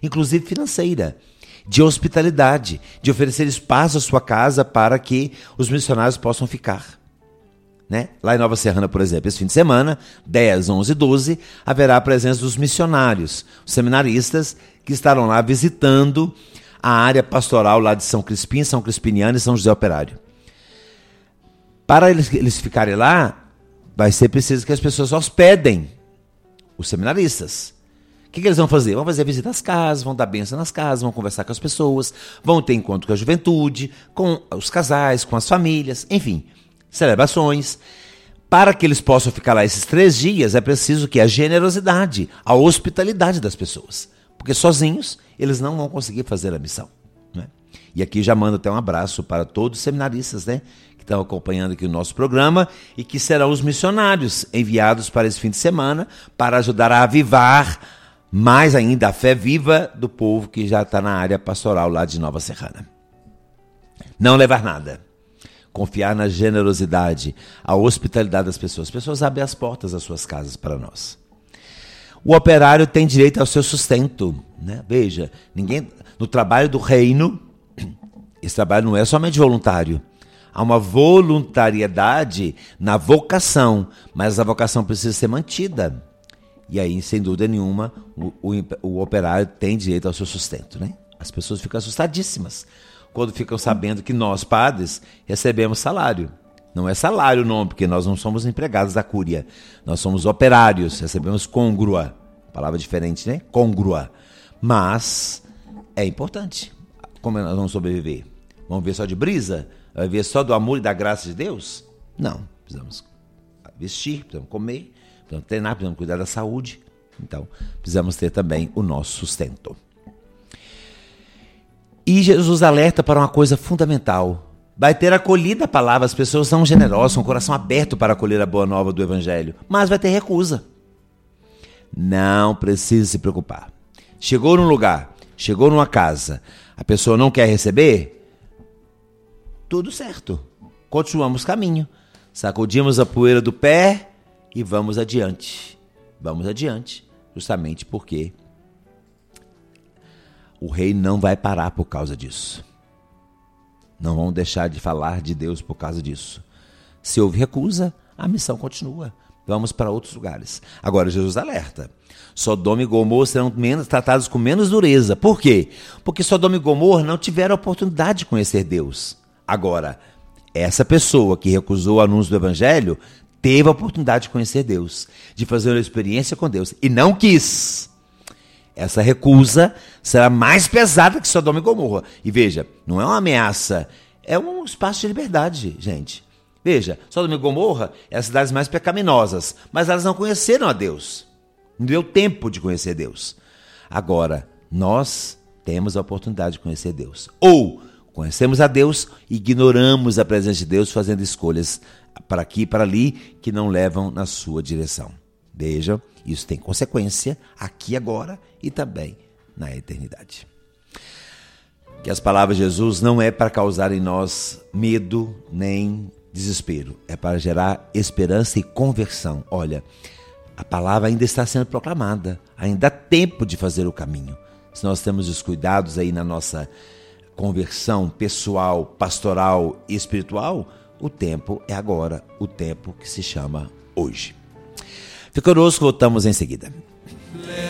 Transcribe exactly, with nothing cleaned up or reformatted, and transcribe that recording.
inclusive financeira, de hospitalidade, de oferecer espaço à sua casa para que os missionários possam ficar. Né? Lá em Nova Serrana, por exemplo, esse fim de semana, dez, onze e doze, haverá a presença dos missionários, os seminaristas que estarão lá visitando a área pastoral lá de São Crispim, São Crispiniano e São José Operário. Para eles, eles ficarem lá, vai ser preciso que as pessoas hospedem os seminaristas. O que, que eles vão fazer? Vão fazer visita às casas, vão dar bênção nas casas, vão conversar com as pessoas, vão ter encontro com a juventude, com os casais, com as famílias, enfim, celebrações. Para que eles possam ficar lá esses três dias, é preciso que a generosidade, a hospitalidade das pessoas. Porque sozinhos, eles não vão conseguir fazer a missão. Né? E aqui já mando até um abraço para todos os seminaristas, né, que estão acompanhando aqui o nosso programa e que serão os missionários enviados para esse fim de semana para ajudar a avivar mais ainda a fé viva do povo que já está na área pastoral lá de Nova Serrana. Não levar nada. Confiar na generosidade, a hospitalidade das pessoas. As pessoas abrem as portas das suas casas para nós. O operário tem direito ao seu sustento. Né? Veja, ninguém, no trabalho do reino, esse trabalho não é somente voluntário. Há uma voluntariedade na vocação, mas a vocação precisa ser mantida. E aí, sem dúvida nenhuma, o, o, o operário tem direito ao seu sustento. Né? As pessoas ficam assustadíssimas quando ficam sabendo que nós, padres, recebemos salário. Não é salário o nome, porque nós não somos empregados da cúria. Nós somos operários, recebemos côngrua. Palavra diferente, né? Côngrua. Mas é importante. Como nós vamos sobreviver? Vamos viver só de brisa? Vai viver só do amor e da graça de Deus? Não. Precisamos vestir, precisamos comer, precisamos treinar, precisamos cuidar da saúde. Então, precisamos ter também o nosso sustento. E Jesus alerta para uma coisa fundamental. Vai ter acolhida a palavra, as pessoas são generosas, com o coração aberto para acolher a boa nova do Evangelho. Mas vai ter recusa. Não precisa se preocupar. Chegou num lugar, chegou numa casa, a pessoa não quer receber? Tudo certo. Continuamos caminho. Sacudimos a poeira do pé e vamos adiante. Vamos adiante, justamente porque o rei não vai parar por causa disso. Não vão deixar de falar de Deus por causa disso. Se houve recusa, a missão continua. Vamos para outros lugares. Agora, Jesus alerta. Sodoma e Gomorra serão menos, tratados com menos dureza. Por quê? Porque Sodoma e Gomorra não tiveram a oportunidade de conhecer Deus. Agora, essa pessoa que recusou o anúncio do Evangelho teve a oportunidade de conhecer Deus, de fazer uma experiência com Deus, e não quis. Essa recusa será mais pesada que Sodoma e Gomorra. E veja, não é uma ameaça, é um espaço de liberdade, gente. Veja, Sodoma e Gomorra é as cidades mais pecaminosas, mas elas não conheceram a Deus. Não deu tempo de conhecer Deus. Agora, nós temos a oportunidade de conhecer Deus. Ou conhecemos a Deus e ignoramos a presença de Deus, fazendo escolhas para aqui e para ali que não levam na sua direção. Veja, isso tem consequência aqui agora e também na eternidade. Que as palavras de Jesus não é para causar em nós medo nem desespero, é para gerar esperança e conversão. Olha, a palavra ainda está sendo proclamada, ainda há tempo de fazer o caminho. Se nós temos descuidados aí na nossa conversão pessoal, pastoral e espiritual, o tempo é agora, o tempo que se chama hoje. Fique conosco, voltamos em seguida.